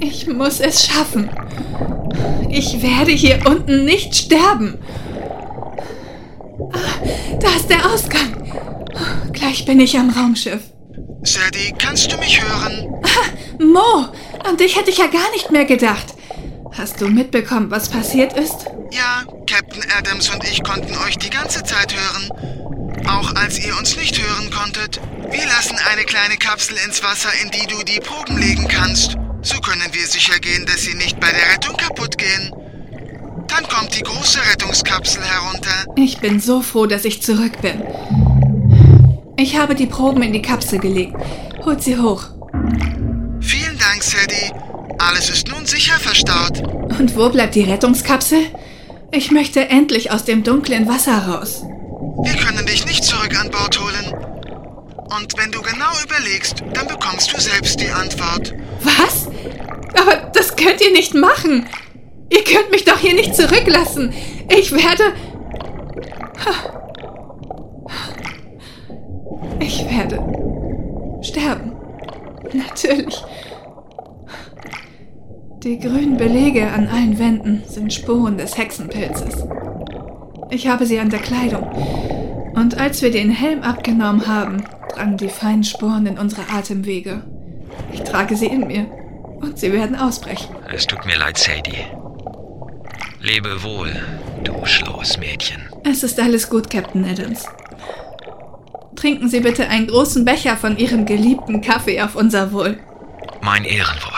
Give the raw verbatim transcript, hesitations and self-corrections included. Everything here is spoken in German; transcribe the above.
Ich muss es schaffen. Ich werde hier unten nicht sterben. Ah, da ist der Ausgang. Gleich bin ich am Raumschiff. Sadie, kannst du mich hören? Ah, Mo, an dich hätte ich ja gar nicht mehr gedacht. Hast du mitbekommen, was passiert ist? Ja, Captain Adams und ich konnten euch die ganze Zeit hören. Auch als ihr uns nicht hören konntet. Wir lassen eine kleine Kapsel ins Wasser, in die du die Proben legen kannst. So können wir sicher gehen, dass sie nicht bei der Rettung kaputt gehen. Dann kommt die große Rettungskapsel herunter. Ich bin so froh, dass ich zurück bin. Ich habe die Proben in die Kapsel gelegt. Holt sie hoch. Vielen Dank, Sadie. Alles ist nun sicher verstaut. Und wo bleibt die Rettungskapsel? Ich möchte endlich aus dem dunklen Wasser raus. Wir können dich nicht zurück an Bord holen. Und wenn du genau überlegst, dann bekommst du selbst die Antwort. Was? Aber das könnt ihr nicht machen. Ihr könnt mich doch hier nicht zurücklassen. Ich werde... Ich werde sterben. Natürlich. Die grünen Belege an allen Wänden sind Spuren des Hexenpilzes. Ich habe sie an der Kleidung. Und als wir den Helm abgenommen haben, drangen die feinen Sporen in unsere Atemwege. Ich trage sie in mir. Und sie werden ausbrechen. Es tut mir leid, Sadie. Lebe wohl, du schlaues Mädchen. Es ist alles gut, Captain Adams. Trinken Sie bitte einen großen Becher von Ihrem geliebten Kaffee auf unser Wohl. Mein Ehrenwort.